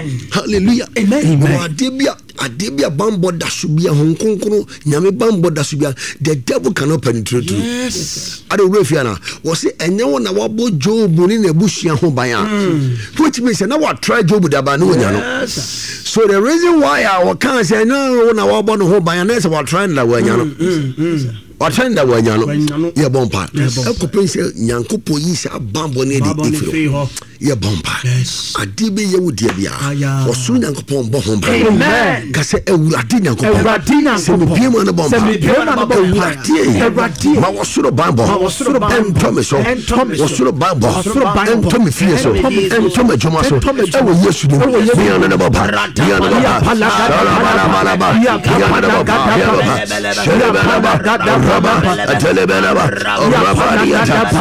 Hallelujah. Adebia bambo da subia honkonkro nyame bambo da subia the devil cannot penetrate you. Yes. Ade refiana was say enye wona wabo Job ni na bushia ho ban which means na what try Job da ban no nya no. So the reason why I can say no na wabo no ho ban na say what try na wa nya no. Watenda wanyano ye bompa ekopense nyankopo yi sha bambo ne de ifiro ye bompa adibe ye wudie bia osu nyankopo mbo ho ba amen kase ewurade nyankopo se me pie mo na bompa ewurade ma wosuro bambo entome so wosuro bambo entome fie so entome joma so ewo yesu do mi ana na bompa mi ana na bompa Raba, Telebelaba, Rabadia,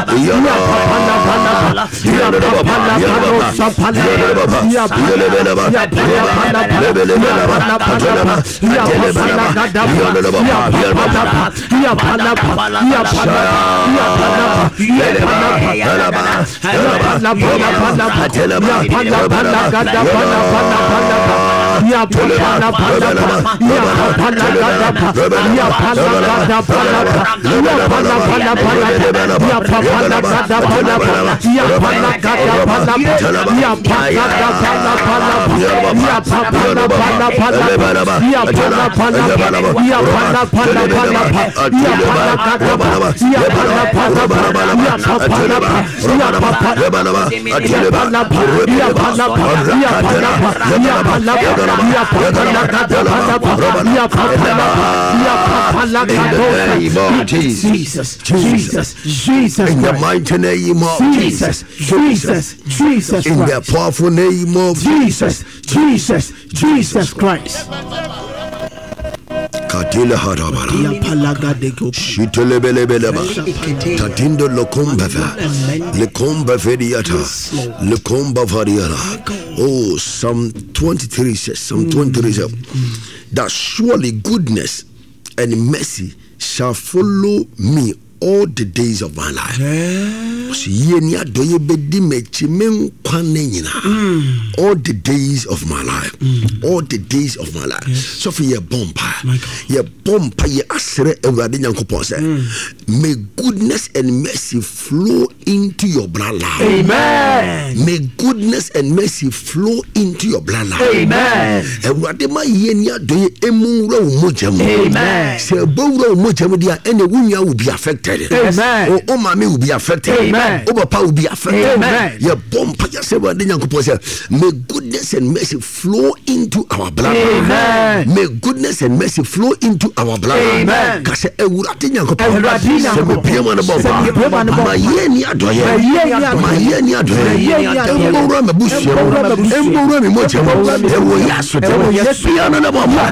Jesus. In the mighty name of Jesus. In the powerful name of Jesus Christ. Katila harabala shitelebelebeleba tatindo lokombava lekomba veriata lekomba variara. Oh, Psalm 23 says, Psalm 23 says that surely goodness and mercy shall follow me all the days of my life. All the days of my life. All the days of my life. So for your bumper, your asere ewade nyankopon say, may goodness and mercy flow into your bloodline. Amen. May goodness and mercy flow into your bloodline. Amen. Ewade ma yeni adoye emunra umojam. Amen. Se bowra umojam dia ene wunya will be affected. Amen. Oh, mommy will be affected. Amen. Oh, papa will be affected. Amen. Your bumper, may goodness and mercy flow into our blood. Amen. May goodness and mercy flow into our blood. Amen. Kase ewurade nyankopon. Se me piema na bomba. Ma yeni adoye. Embora me bushi. Embora me moche. Ewo yaso te. Piano na bomba.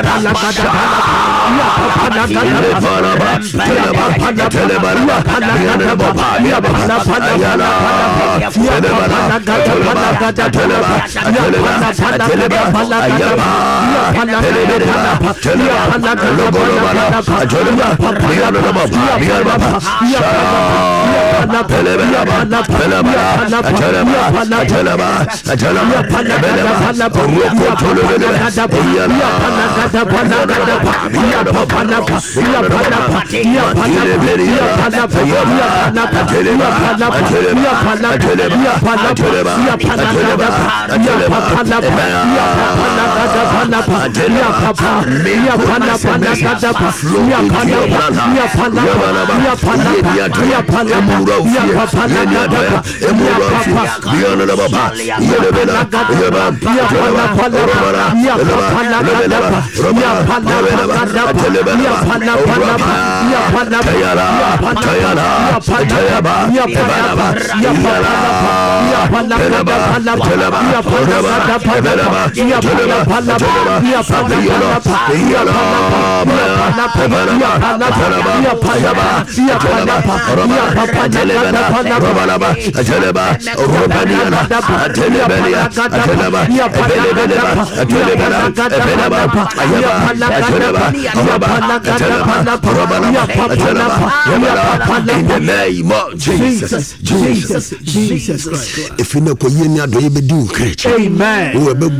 the name of Jesus. Jesus Christ. If you know Koyenia, do you do great? Amen.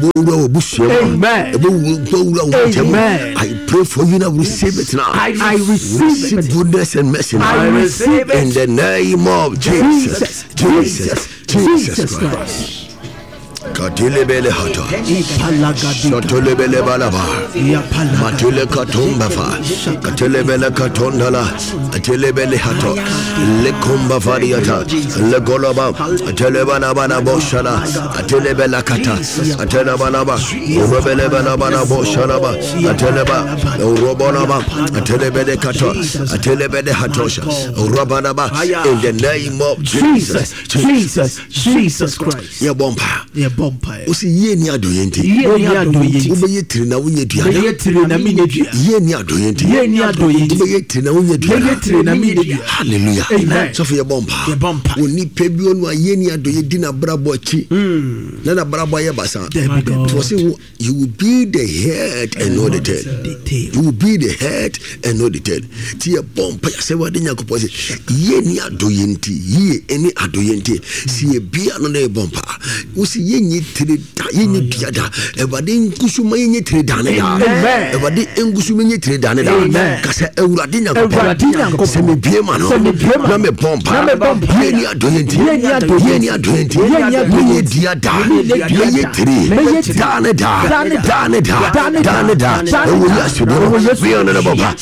Amen. I pray for you now. Receive it now. I receive it. Goodness and mercy. I receive it in the name of Jesus. Jesus Christ. Katilebele hata Sotolebele balaba Matule katumba fa Katelebele katondala Atelebele hato Lekumba fariata Legolaba Atelebana bana boshana Atelebele kata Atelebana Urobele bana boshanaba Ateleba Urobonaba Atelebele kato Atelebele hatosha Urobanaba in the name of Jesus Christ. Yeah, bomba. Osi ye ni adoyenti ubeye tiri na unye dua ye ni adoyenti ubeye tiri na unye dua hallelujah amen. So for your bumper oni pebi onu ye ni adoyenti na brabo chi na brabo ye basa for say you will be the head and not the tail. You will be the head and not the tail. Ti your bumper ya se wade nyakopo say ye ni adoyenti ye eni adoyenti si e bia no na bumper osi ye ni tiri da yenye diada ebade nkusuma yenye tiri da ne da ebade ngusuma yenye tiri da ne da kasa ewurade nyakopo se me bie ma no na me bomba yeni adoyenti yenye diada yenye tiri da ne da ewu yasu do we on the bomba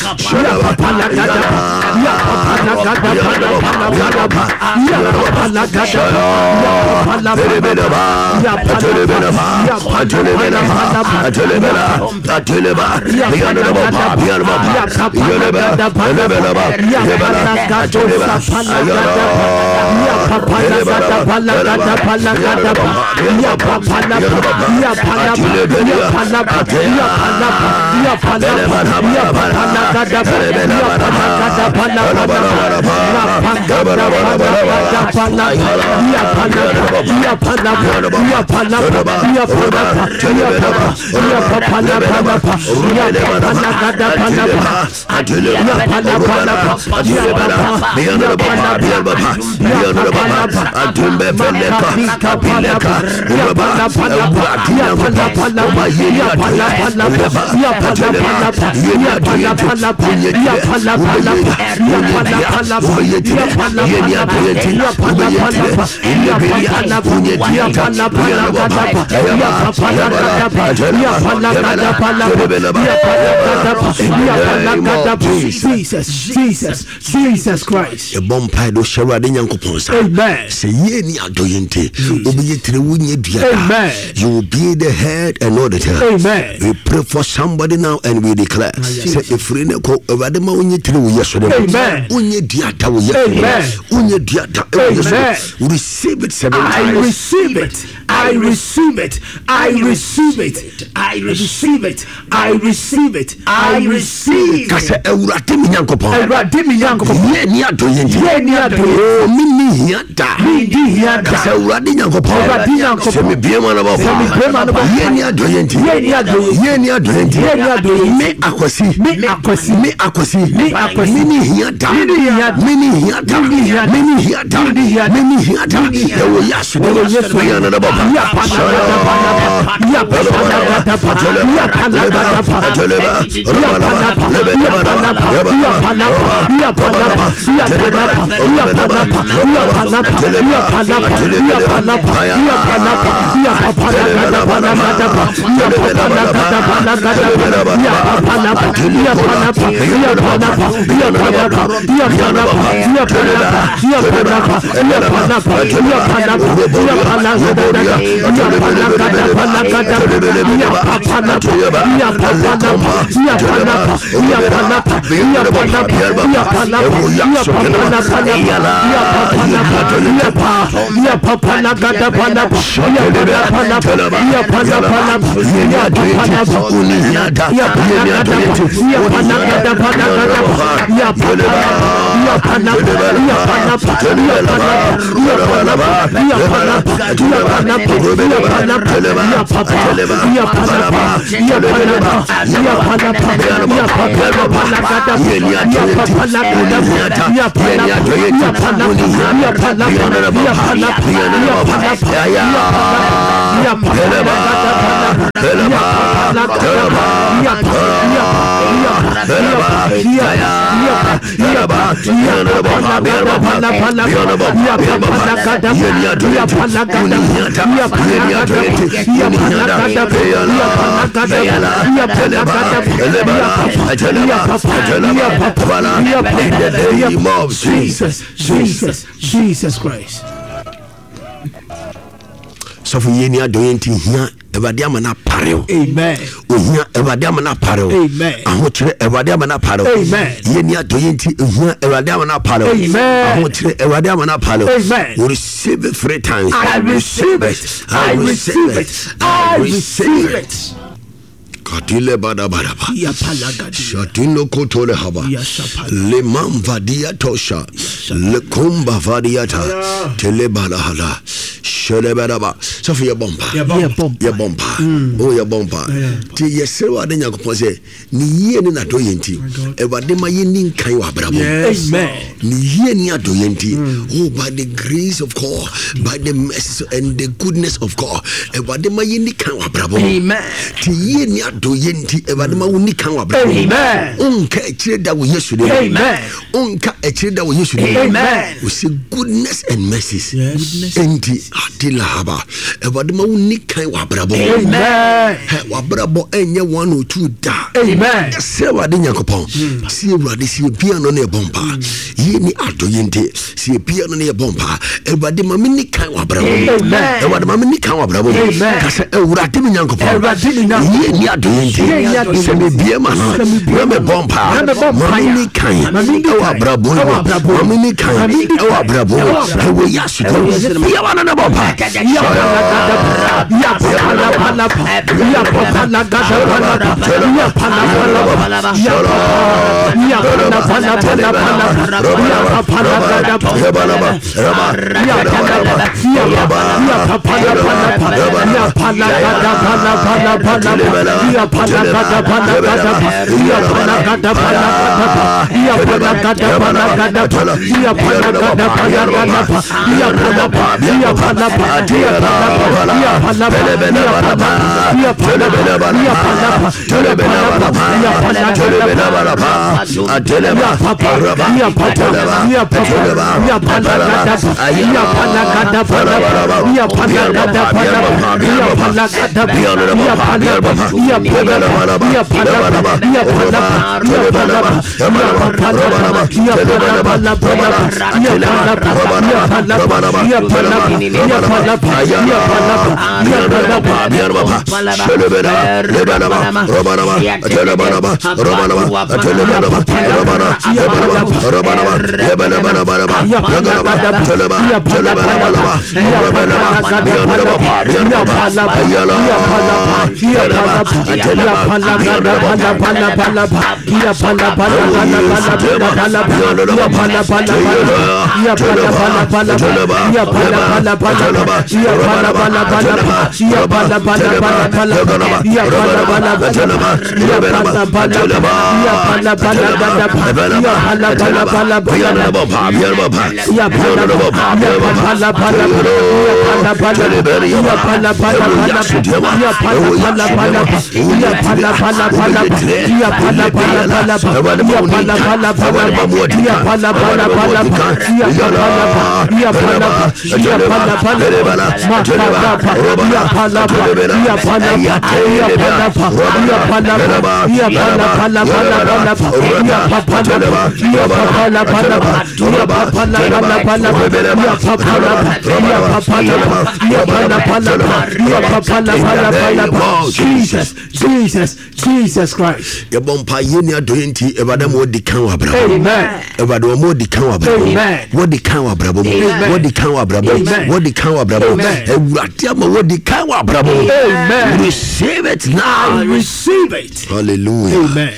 Jesus Christ. A bompa do shawade nyankopon sa. Amen. Say ye ni adoyente obiye tire wunye duada. Amen. You will be the head and not the tail. Amen. We pray for somebody now and we declare say if free ko evade ma wunye tire wo yeso de. Amen. Wunye duada wo yeso. Amen. Wunye duada wo yeso. Receive it 7 times. I receive it. I receive it. I receive it. I receive it. I receive it. I receive. Kasa ewurade mi nyankopon. Ewurade mi nyankopon. Ye ni adoyenti. Ye ni adoyenti. Mini hiada. Mini hiada. Kasa ewurade nyankopon. Ewurade nyankopon. Se me biema na ba. Se me biema na ba. Ye ni adoyenti. Ye ni adoyenti. Ye ni adoyenti. Ye ni adoyenti. Me akwasi. Me akwasi. Me akwasi. Me akwasi. Mini hiada. Mini hiada. Mini hiada. Mini hiada. Mini hiada. Mini hiada. Mini hiada. Ewo yasu. Ewo yasu. Ye na ba. Ya pasala. Ya pasala. Ya Jesus Christ. So for ye near doing here, Evadiamana Pareo. Amen. Here, Evadiamana Pareo. Amen. I want you Evadiamana Pareo. Amen. Ye near doing here, Evadiamana Pareo. Amen. I want you Evadiamana Pareo. Amen. We receive it 3 times. I receive it. I receive it. I receive it. Katile bada bada ba. Shatino kotole haba. Le mam vadia tosha. Le kumba vadiata. Tele bala hala. Shele bada ba. So for your bumper. Your bumper. Oh your bumper. Ti yesewa de nyakopo se ni yie ni na doyenti. Ewade ma yini nkan wa brabo. Amen. Ni yie ni adoyenti. Oh by the grace of God, by the mercy and the goodness of God. Ewade ma yini kan wa brabo. Amen. Ti yie ni doyenti evadema woni kan wa brabo. Amen. Unka echireda wo Yesu de. Amen. Unka echireda wo Yesu de. Amen. We see goodness and mercies. Yes. Enti atila haba. Evadema woni kan wa brabo. Amen. Wa brabo enye 1 or 2 da. Amen. Se wade Nyankopon. Si ewade si bia no na ebompa. Ye ni adoyenti. Si bia no na ebompa. Evadema mini kan wa brabo. Amen. Evadema mini kan wa brabo. Kase ewurade mi Nyankopon. Ye ni adoyenti. Se me bia ma no. Me bompa. Mami kan. Ewa brabo. Mami kan. Ewa brabo. Ewe yasu. Bia wana na bompa. Jesus Christ. Your bompa yenia dointi evadam wo di kan wa brabo. Amen. Evadam mo di kan wa brabo. Amen. Wo di kan wa brabo. Wo di kan wa brabo. Wo di kan wa brabo. Ewurade ama wo di kan wa brabo. Amen. Receive it now. I receive it. Hallelujah. Amen.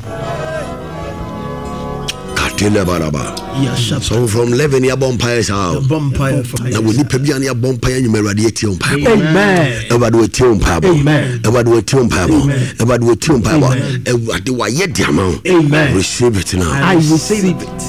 Yes, so from 11 year bonfires out. Now we need to be on your bonfire. You may radiate your power. Amen. Ever do it your power. Amen. Ever do it your power. Ever do it your power. Ever do I yet the amount. Amen. Receive it now. I receive it.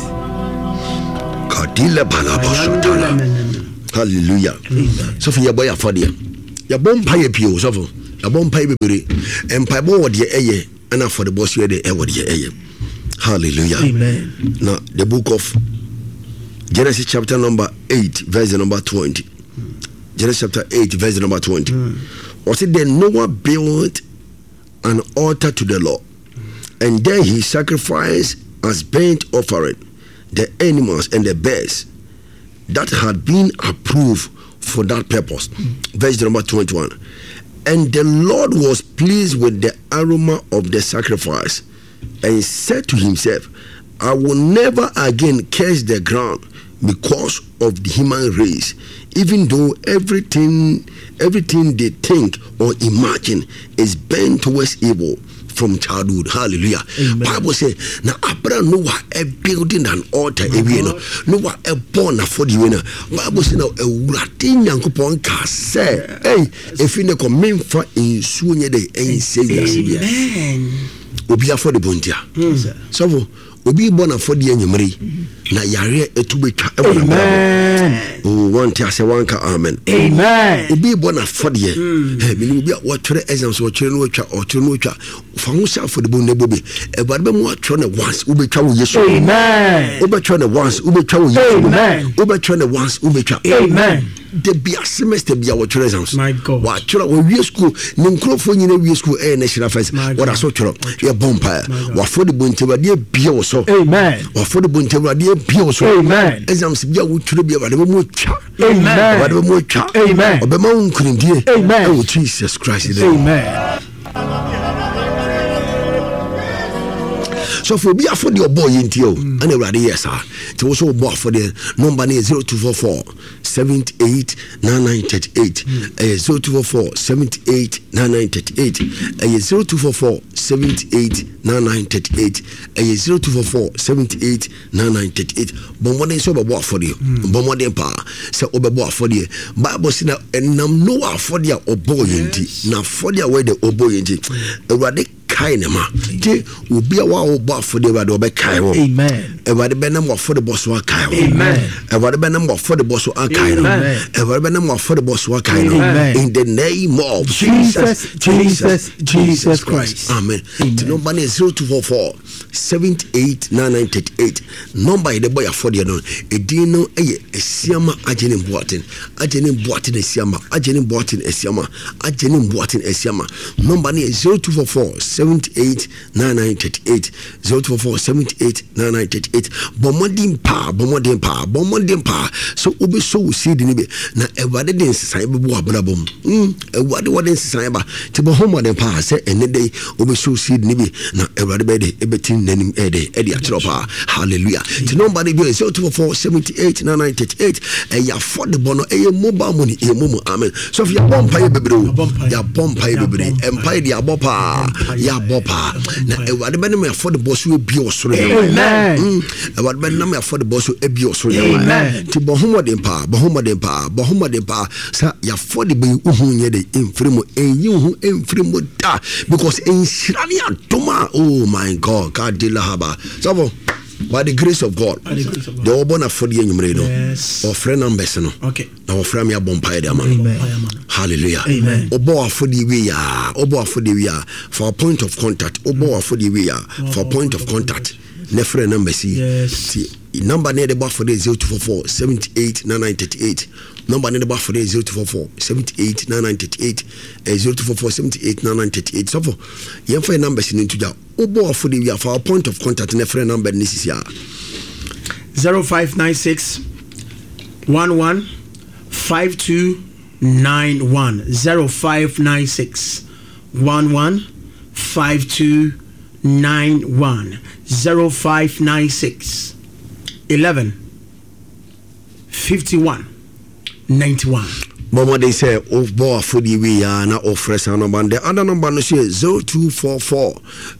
Hallelujah. So for your boy for the your bonfire pio. So for your bonfire baby. Empire board ye eye. And for the boss here the ever the eye. Hallelujah. Amen. Now the book of Genesis chapter number 8 verse number 20. Genesis chapter 8 verse number 20. Was it then Noah built an altar to the Lord, and there he sacrificed as burnt offering the animals and the birds that had been approved for that purpose. Verse number 21. And the Lord was pleased with the aroma of the sacrifice, and said to himself, I will never again curse the ground because of the human race, even though everything they think or imagine is bent towards evil from childhood. Hallelujah. Amen. Bible say na Abraham Noah a building an altar Noah a born for the winner. Bible say now a wuratin yankopon ka say hey if you ne come memfa insuo nye de en say yasibia. Amen. Obi afọ de bontia. So obi born afọ de anyumre na yare etubetwa e wona. Amen. Oh, one tia say one ka amen. Amen. Obi born afọ de eh me obi a watwere exams watwere no watwa otwere no watwa fa ho sha afọ de bon ne bobe e ba be mo watwere ne once ubetwa wo yesu. Amen. Ubetwa ne once ubetwa wo yesu. Amen. Ubetwa ne once ubetwa. Amen. The bia semester bia watwere exams. My God. Watwere wo wie school ne nkrofo nyina wie school national first. What aso twere ye bompa wa for the bontewade bia wo so. Amen. Wa for the bontewade bia wo so. Amen. Exams bia wo twere bia wade mo twa. Amen. Wade mo twa. Amen. Obema unkurindie. Amen. Oh Jesus Christ. Amen. So for be for the boy into you and already yes sir. To also boy for the number 0244 78 9938 0244 78 9938 0244 78 9938 0244 78 9938 bomode so be boy for the bomode pa say obebo for the Bible say na enam no for the oboy enti na for the way the oboy enti already kainema je obi a wa obo for the word obe kai wo. Amen. Everybody benam wa for the boss wa kai wo. Amen. Everybody benam wa for the boss wa kai no. Everybody benam wa for the boss wa kai no. In the name of Jesus Christ. Amen. The number is 0244 78 9938. Number the boy for the no. Edino eye esiama agene boaten esiama agene boaten esiama. Number is 0244 78 9938 0244 78 9938. Bomodin pa so obi so seed ni be na ewade den sesan be bo abrabom ewade waden sesan ba te bo homoden pa se ene dey obi so seed ni be na ewade be dey ebetin nanim ede atro pa. Hallelujah. The number be 0244 78 9938 ya affordable no mobile money momo. Amen. So if you bompa ye bebre ya bompa ye bebre empire dia bopa ya bopa na ewade be na affordable so bi osoro. Amen. Ewade be na affordable so bi osoro. Amen. Ti bohomoden pa sa ya affordable uhu nye de emfremo emfremo da because enshirani adoma. Oh my God, God de la haba. So by the grace of God, the obona for the enyumre no or friend numbers no. Okay. Now friend me bompa de man. Hallelujah. Amen. Obo for the we are for a point of contact. Obo for the we are for a point of contact. Ne friend number see. Yes. Number near the bar for the 0244 78 9938 number ne ba for 0244 78 9938 0244 78 9938 so for yen for numbers ni ntuja obo for the for our point of contact ne friend number ni sisi a 0596 11 5291 0596 11 5291 0596 11 51 91. Mama they say of boy for the we are na offer number the other number no say 0244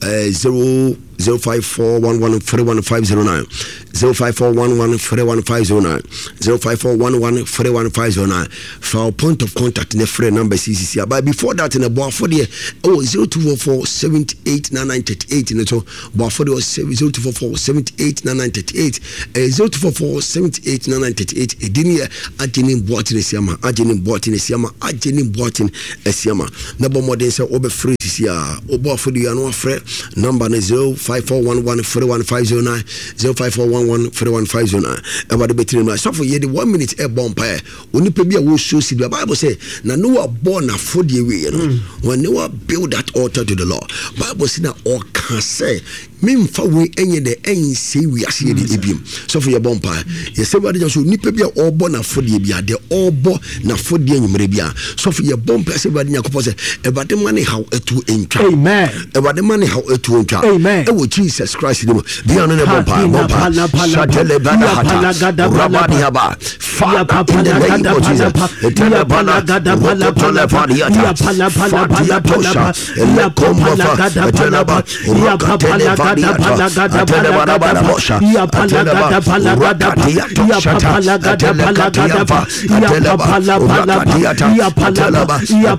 05411311509 05411311509 05411311509 for our point of contact in the friend number CCC. But before that in a boy for the 0244 789938 in it boy for the 0244 789938 0244 789938 edinia ajenin boatin siama ajenin boatin siama ajenin boatin siama na bo modern say obe free sia obo for the no free number 05411411509 05411411509 about the between so for ye the 1 minute e bomb pa oni pe bia wo show see the Bible say na no born for the way when you build that altar to the Lord Bible say na o can say memfa we enye de ense we ase de ebiem so for your bomb pa ye say what just oni pe bia o born na for the bia de o born na for the enyumre bia so for your bomb pa say bad nyakopo say e bad man how etu entwa amen e bad man how etu entwa amen e wo Jesus Christ dem bia no ne bomb pa Shatele Banahata, Rabadi Haba, Father in the name of Jesus, Telebana, Telefadiata, Fatia Tosha, Elekomba, Teleba, Telefadiata, Telebana Bosha, Teleba, Ragadiato Shata, Telekatiapa, Teleba, Ragadiata, Teleba,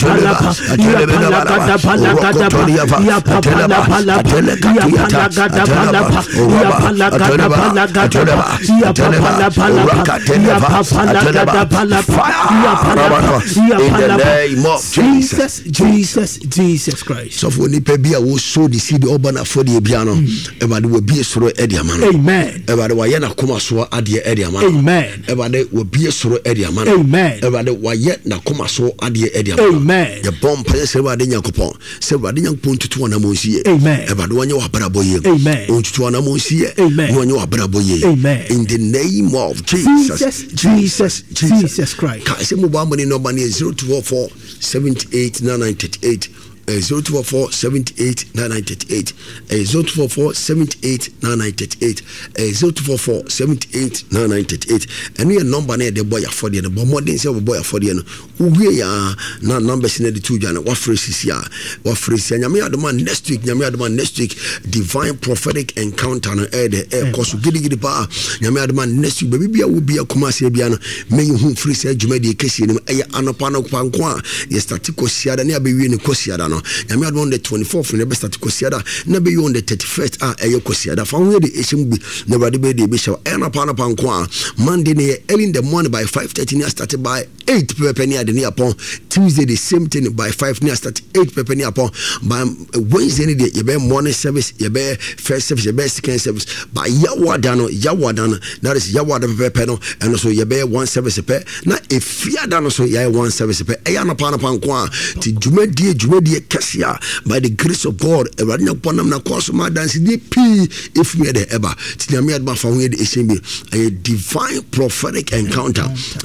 Jesus Christ. So for ni pebia wo so the seed obana for the biano everybody will be soro edi amano amen everybody wa ye na koma so ade edi amano amen everybody will be soro edi amano amen everybody wa ye na koma so ade edi amano amen ye bomb pa se everybody nyakopon se everybody nyankopon tutu na monsie amen everybody wa nye wa brabo ye amen tutu na monsie amen wa nye wa brabo ye amen in the name of Jesus Christ. Ka se mo ba mo ni number ni 0244 789938 0244 789938 0244 789938 0244 789938 and your number na the boy for the modern say boy for the no we ya na numbers na the two jana wa phrases ya wa phrase nyame adoma next week divine prophetic encounter no the course gidi pa nyame adoma next week bia wo bia kuma se bia no me hu phrase adwuma de kesi ni anopa no kwanko a ye start ko siada na be wi ni ko siada no nyame adoma on the 24th na be start ko siada na be on the 31st eye ko siada fa hu de eshim bi na bade be de be show anopa no panko a Monday ne early in the morning by 5:30 na started by 8 penny at the near upon Tuesday the same thing by 5 near start 8 penny upon by Wednesday the you be morning service you be first service you be second service by yawadano that is yawada pepe no and also you be one service pe na efia dano so ya one service pe e ya no pa kwa ti dwumadi kesia by the grace of God everybody ponam na course ma dance di p if me the eba ti na me adma fa hu the eshimbi a divine prophetic encounter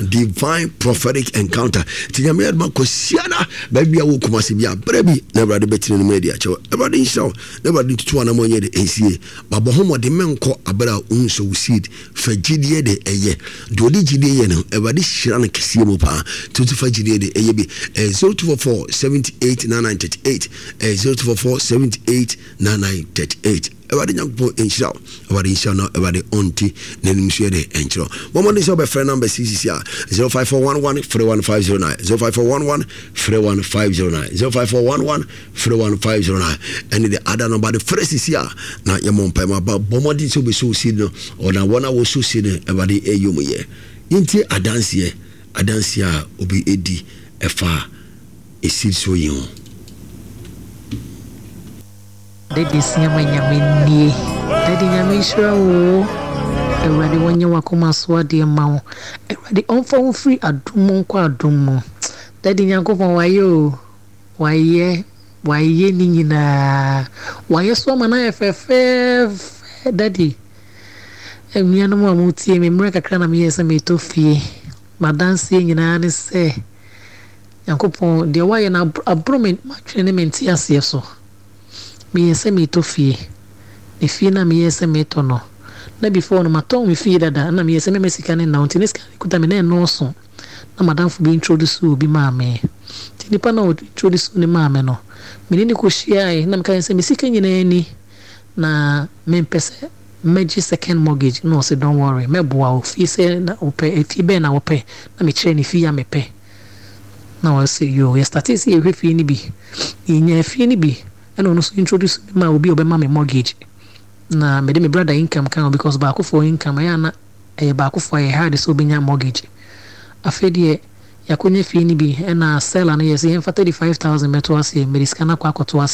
ti na me adma ko siana ba bia wo kuma se bia brebi na everybody betini no media cho everybody show everybody tutu na monye de ensie babo homo de menko abara unso seed fagidie de eye do de gidie ye no everybody shira na kesie mu pa tutu fagidie de eye bi 0244 789938 0244 789938 everybody nyankpo enchira everybody insha no everybody onti na nimsue de enchira momo de so be friend number CCC 05411311509 05411311509 05411311509 and the other number the first is here na yemompa ma ba momo de so be so see no or na one wo so see no everybody eyum ye yinti adanse a obi edi efa esiso yin Dedi siya may nyame nie. Dedi nyame isra wo. Erade wonye wakoma so ade ma wo. Erade onfa wo free adum nko adum. Daddy Nyankopon waye ni nyina. Waye so ma na efefe daddy. Emiano mo amutie me mre kakra na me yesa me tofie. Madanse nyina ne se Nyankopon de waye na abromen matwe ne menti ase so. Me yesa me tofie. Ne fie na me yesa me to no. Na before no maton me fie dada na me yesa me mesika ne na ontine sika kuta me na no so. Na madam fu be introduce obi maame. Ti nipa na introduce ne maame no. Me ni ko hia na me kan se me sika nyina ni na me mpese meji second mortgage no say don't worry me boa o fi say na ope efi be na ope na me kire ni fi ya me pe na o say yo we start say e fi ni bi inya fi ni bi and no so introduce me ma obi obe ma me mortgage na me de me brother income kan because ba for income ya na ba for e hard so be nya mortgage afedie yakonye fi ni bi na seller na yes 35,000 meto ase me risk na kwa akoto